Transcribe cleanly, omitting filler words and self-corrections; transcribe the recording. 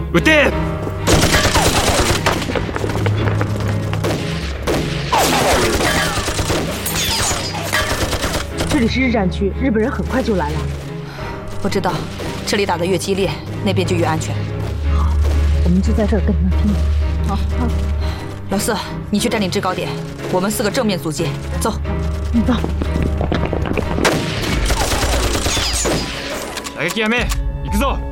撃て！ 这里是日战区，日本人很快就来了。 我知道，这里打得越激烈，那边就越安全。 好，我们就在这儿跟他们拼。 好，老四，你去占领制高点，我们4个正面阻击。走， 走。 射撃やめ、行くぞ。